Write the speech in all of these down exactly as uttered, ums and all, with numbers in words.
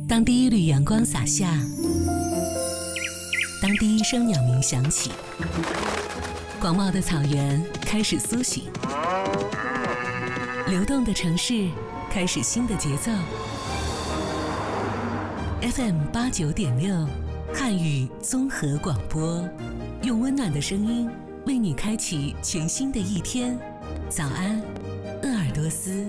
当第一缕阳光洒下，当第一声鸟鸣响起，广袤的草原开始苏醒，流动的城市开始新的节奏。F M 八九点六，汉语综合广播，用温暖的声音为你开启全新的一天。早安，鄂尔多斯。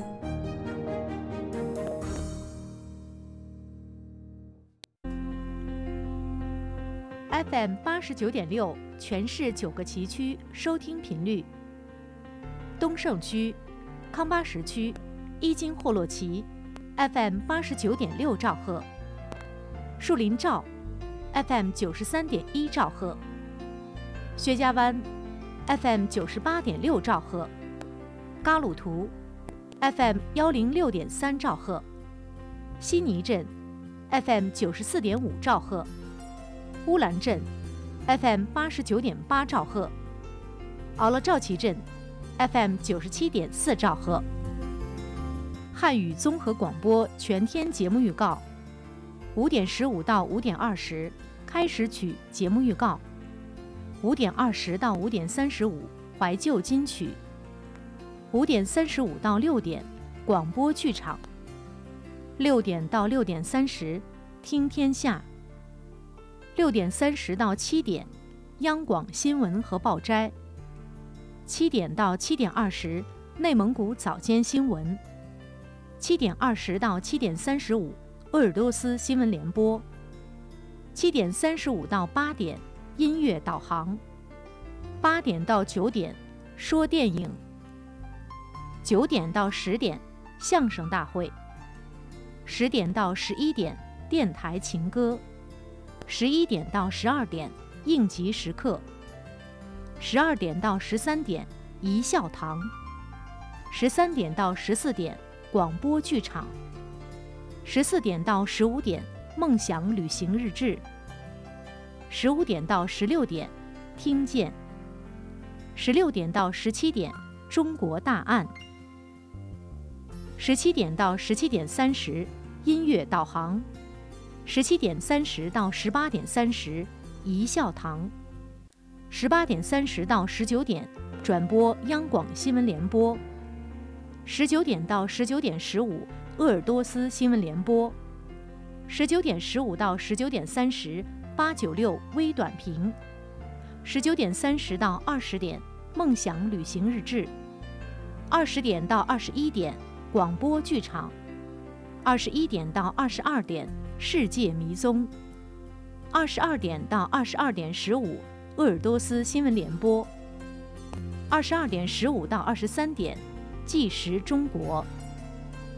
F M 八十九点六，全市九个旗区收听频率：东胜区、康巴什区、伊金霍洛旗 F M 八十九点六兆赫，树林赵 F M 九十三点一兆赫，薛家湾 F M 九十八点六兆赫，嘎鲁图 F M 幺零六点三兆赫，悉尼镇 F M 九十四点五兆赫。乌兰镇 F M 八十九点八兆赫，敖勒赵旗镇 F M 九十七点四兆赫。汉语综合广播全天节目预告：五点十五到五点二十开始曲节目预告，五点二十到五点三十五怀旧金曲，五点三十五到六点广播剧场，六点到六点三十听天下。六点三十到七点，央广新闻和报摘；七点到七点二十，内蒙古早间新闻；七点二十到七点三十五，鄂尔多斯新闻联播；七点三十五到八点，音乐导航；八点到九点，说电影；九点到十点，相声大会；十点到十一点，电台情歌。十一点到十二点，应急时刻；十二点到十三点，一笑堂；十三点到十四点，广播剧场；十四点到十五点，梦想旅行日志；十五点到十六点，听见；十六点到十七点，中国大案；十七点到十七点三十，音乐导航。十七点三十到十八点三十，一笑堂；十八点三十到十九点，转播央广新闻联播；十九点到十九点十五，鄂尔多斯新闻联播；十九点十五到十九点三十，八九六微短评；十九点三十到二十点，梦想旅行日志；二十点到二十一点，广播剧场；二十一点到二十二点。世界迷踪，二十二点到二十二点十五，鄂尔多斯新闻联播；二十二点十五到二十三点，纪实中国。